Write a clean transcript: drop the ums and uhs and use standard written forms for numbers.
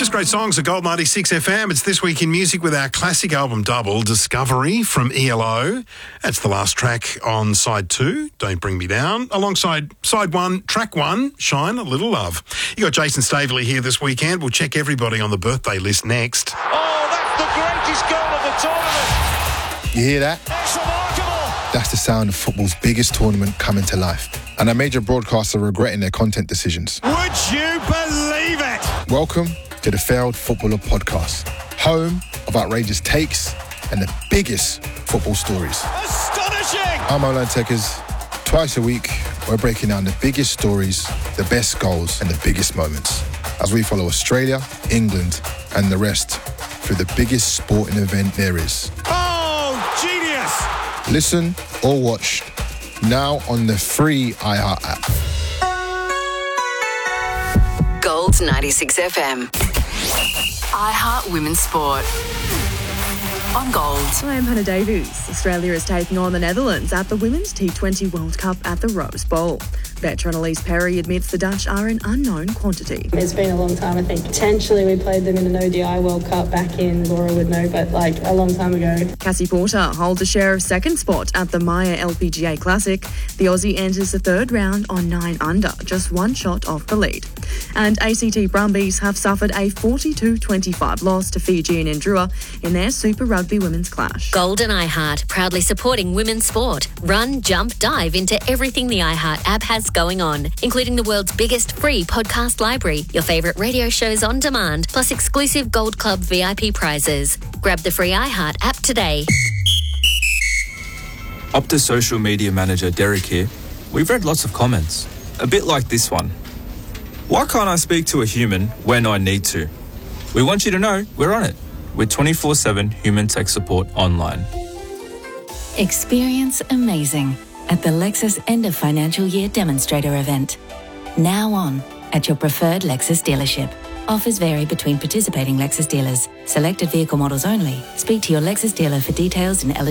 Just great songs at Gold 96 FM. It's This Week in Music with our classic album double, Discovery from ELO. That's the last track on side 2, Don't Bring Me Down. Alongside side 1, track 1, Shine a Little Love. You got Jason Staveley here this weekend. We'll check everybody on the birthday list next. Oh, that's the greatest goal of the tournament. You hear that? That's remarkable. That's the sound of football's biggest tournament coming to life. And our major broadcasts are regretting their content decisions. Would you believe it? Welcome to the Failed Footballer Podcast, home of outrageous takes and the biggest football stories. Astonishing! I'm Olan Tekers. Twice a week, we're breaking down the biggest stories, the best goals, and the biggest moments as we follow Australia, England, and the rest through the biggest sporting event there is. Oh, genius! Listen or watch now on the free iHeart app. Gold 96 FM. iHeart Women's Sport. On Gold. Hi, I'm Hannah Davies. Australia is taking on the Netherlands at the Women's T20 World Cup at the Rose Bowl. Veteran Elise Perry admits the Dutch are an unknown quantity. It's been a long time, I think. Potentially we played them in an ODI World Cup back in, Laura would know, but a long time ago. Cassie Porter holds a share of second spot at the Maya LPGA Classic. The Aussie enters the third round on 9 under, just one shot off the lead. And ACT Brumbies have suffered a 42-25 loss to Fiji and Indrua in their Super Rugby Women's Clash. Gold and iHeart, proudly supporting women's sport. Run, jump, dive into everything the iHeart app has going on, including the world's biggest free podcast library, your favourite radio shows on demand, plus exclusive Gold Club VIP prizes. Grab the free iHeart app today. Optus social media manager Derek here. We've read lots of comments, a bit like this one. Why can't I speak to a human when I need to? We want you to know we're on it with 24/7 human tech support online. Experience amazing at the Lexus End of Financial Year Demonstrator event. Now on at your preferred Lexus dealership. Offers vary between participating Lexus dealers. Selected vehicle models only. Speak to your Lexus dealer for details and eligibility.